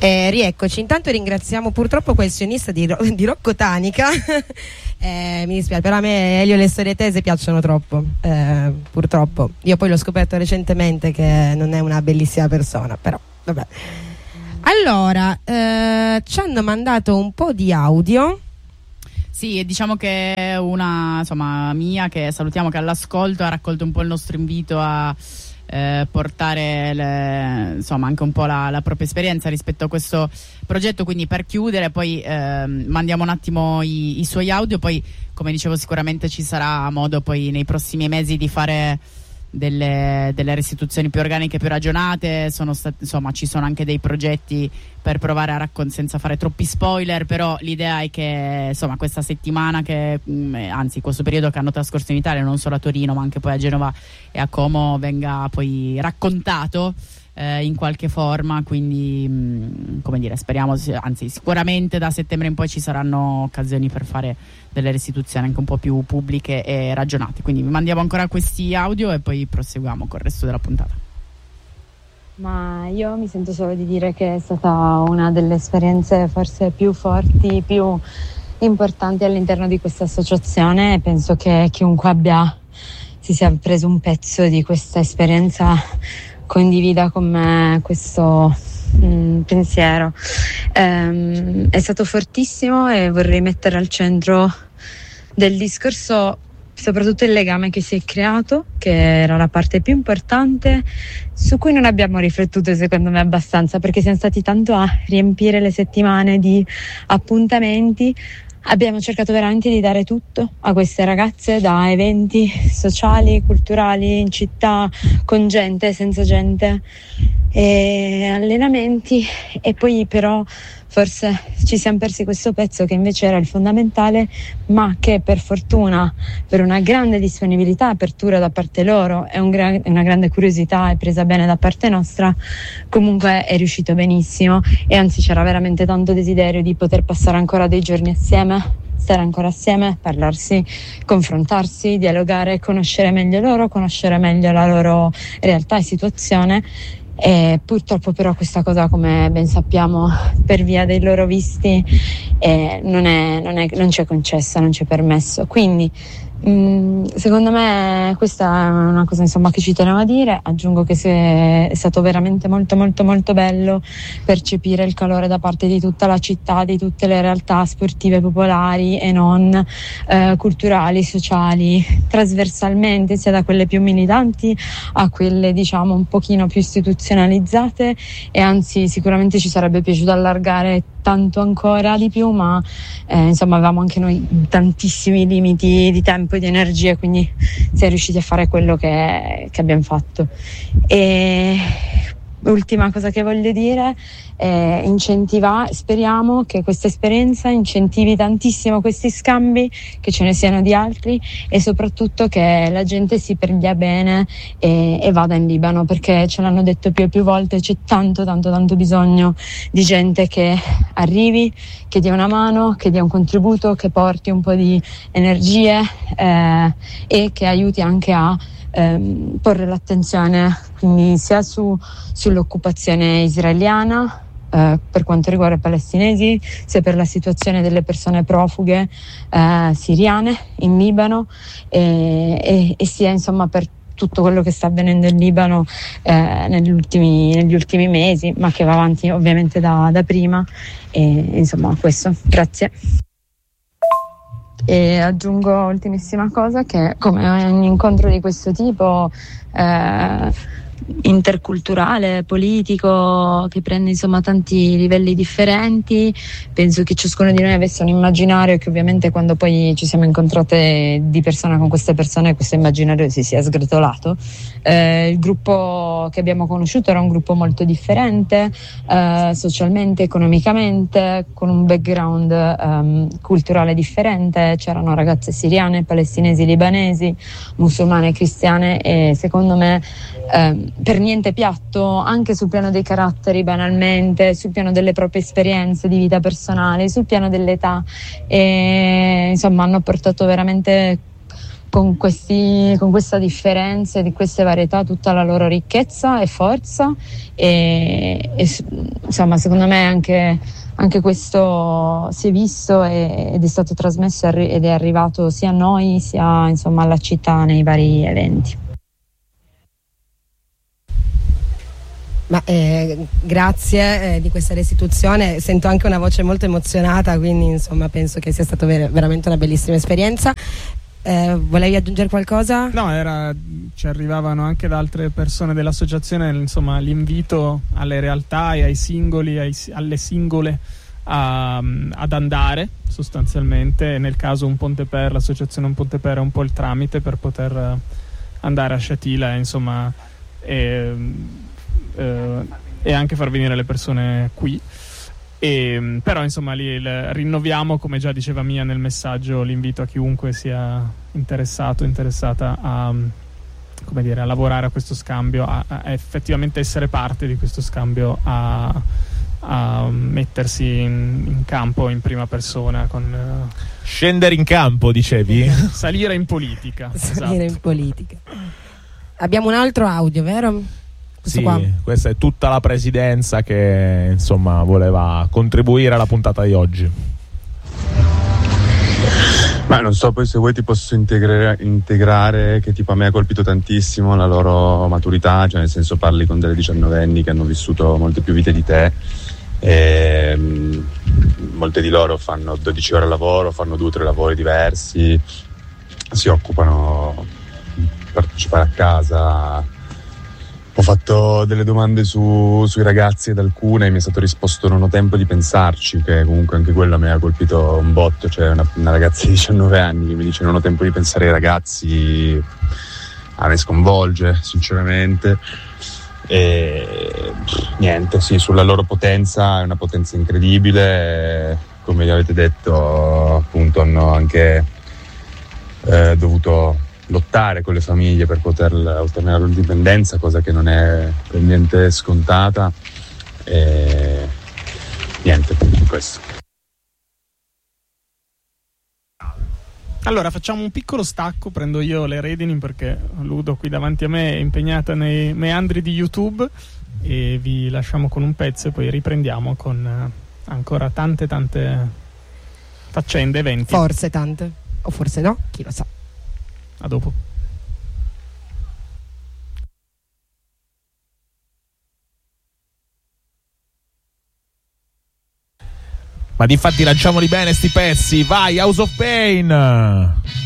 Rieccoci, intanto ringraziamo purtroppo quel sionista di Rocco Tanica. Mi dispiace, però a me Elio e le storie tese piacciono troppo, purtroppo. Io poi l'ho scoperto recentemente che non è una bellissima persona, però vabbè. Allora, ci hanno mandato un po' di audio. Sì, diciamo che una, insomma, Mia, che salutiamo, che all'ascolto ha raccolto un po' il nostro invito a portare insomma anche un po' la propria esperienza rispetto a questo progetto. Quindi, per chiudere, poi mandiamo un attimo i suoi audio, poi come dicevo sicuramente ci sarà modo poi nei prossimi mesi di fare delle restituzioni più organiche, più ragionate. Insomma, ci sono anche dei progetti per provare a senza fare troppi spoiler, però l'idea è che insomma questa settimana, che anzi questo periodo che hanno trascorso in Italia, non solo a Torino ma anche poi a Genova e a Como, venga poi raccontato in qualche forma. Quindi come dire, speriamo, anzi sicuramente da settembre in poi ci saranno occasioni per fare delle restituzioni anche un po' più pubbliche e ragionate. Quindi vi mandiamo ancora questi audio e poi proseguiamo col resto della puntata. Ma io mi sento solo di dire che è stata una delle esperienze forse più forti, più importanti all'interno di questa associazione, e penso che chiunque si sia preso un pezzo di questa esperienza condivida con me questo pensiero. È stato fortissimo, e vorrei mettere al centro del discorso soprattutto il legame che si è creato, che era la parte più importante, su cui non abbiamo riflettuto secondo me abbastanza, perché siamo stati tanto a riempire le settimane di appuntamenti. Abbiamo cercato veramente di dare tutto a queste ragazze, da eventi sociali, culturali, in città, con gente, senza gente, e allenamenti, e poi però forse ci siamo persi questo pezzo che invece era il fondamentale, ma che per fortuna, per una grande disponibilità, apertura da parte loro e una grande curiosità e presa bene da parte nostra, comunque è riuscito benissimo. E anzi c'era veramente tanto desiderio di poter passare ancora dei giorni assieme, stare ancora assieme, parlarsi, confrontarsi, dialogare, conoscere meglio loro, conoscere meglio la loro realtà e situazione. E purtroppo però questa cosa, come ben sappiamo, per via dei loro visti non ci è concessa, non ci è permesso. Quindi secondo me questa è una cosa insomma che ci tenevo a dire. Aggiungo che è stato veramente molto molto molto bello percepire il calore da parte di tutta la città, di tutte le realtà sportive popolari e non, culturali, sociali, trasversalmente, sia da quelle più militanti a quelle diciamo un pochino più istituzionalizzate. E anzi sicuramente ci sarebbe piaciuto allargare tanto ancora di più, ma insomma avevamo anche noi tantissimi limiti di tempo e di energie, quindi si è riusciti a fare quello che abbiamo fatto. E ultima cosa che voglio dire è speriamo che questa esperienza incentivi tantissimo questi scambi, che ce ne siano di altri, e soprattutto che la gente si prenda bene e vada in Libano, perché ce l'hanno detto più e più volte, c'è tanto tanto tanto bisogno di gente che arrivi, che dia una mano, che dia un contributo, che porti un po' di energie e che aiuti anche a porre l'attenzione quindi sia sull'occupazione israeliana per quanto riguarda i palestinesi, sia per la situazione delle persone profughe siriane in Libano, e sia insomma per tutto quello che sta avvenendo in Libano negli ultimi mesi, ma che va avanti ovviamente da prima. E insomma questo, grazie. E aggiungo ultimissima cosa, che come ogni incontro di questo tipo interculturale, politico, che prende insomma tanti livelli differenti, penso che ciascuno di noi avesse un immaginario, che ovviamente quando poi ci siamo incontrate di persona con queste persone questo immaginario si sia sgretolato. Il gruppo che abbiamo conosciuto era un gruppo molto differente, socialmente, economicamente, con un background culturale differente. C'erano ragazze siriane, palestinesi, libanesi, musulmane, cristiane, e secondo me per niente piatto, anche sul piano dei caratteri, banalmente, sul piano delle proprie esperienze di vita personale, sul piano dell'età, e insomma hanno portato veramente con questa differenza e di queste varietà tutta la loro ricchezza e forza e insomma secondo me anche questo si è visto ed è stato trasmesso ed è arrivato sia a noi sia insomma alla città nei vari eventi. Ma grazie di questa restituzione, sento anche una voce molto emozionata, quindi insomma penso che sia stata veramente una bellissima esperienza. Volevi aggiungere qualcosa? No, ci arrivavano anche da altre persone dell'associazione, insomma, l'invito alle realtà e ai singoli, alle singole ad andare sostanzialmente. Nel caso l'associazione Un Ponte Per è un po' il tramite per poter andare a Sciatila, insomma, e anche far venire le persone qui. Però insomma rinnoviamo, come già diceva Mia nel messaggio, l'invito a chiunque sia interessata a lavorare a questo scambio, a effettivamente essere parte di questo scambio, a mettersi in campo in prima persona, scendere in campo, dicevi? Salire in politica. Salire in politica. Abbiamo un altro audio, vero? Sì, questa è tutta la presidenza che insomma voleva contribuire alla puntata di oggi. Ma non so poi se vuoi ti posso integrare che tipo a me ha colpito tantissimo la loro maturità, cioè nel senso parli con delle 19enni che hanno vissuto molte più vite di te e molte di loro fanno 12 ore al lavoro, fanno 2 o 3 lavori diversi, si occupano di partecipare a casa. Ho fatto delle domande sui ragazzi ed alcune mi è stato risposto non ho tempo di pensarci, che comunque anche quello mi ha colpito un botto, cioè una ragazza di 19 anni che mi dice non ho tempo di pensare ai ragazzi, a me sconvolge sinceramente. E niente, sì, sulla loro potenza, è una potenza incredibile, come vi avete detto appunto hanno anche dovuto lottare con le famiglie per poter ottenere l'indipendenza, cosa che non è per niente scontata, e niente, questo. Allora facciamo un piccolo stacco, prendo io le redini perché Ludo qui davanti a me è impegnata nei meandri di YouTube, e vi lasciamo con un pezzo e poi riprendiamo con ancora tante faccende, eventi. Forse tante, o forse no, chi lo sa. A dopo. Ma difatti lanciamoli bene sti pezzi, vai, House of Pain!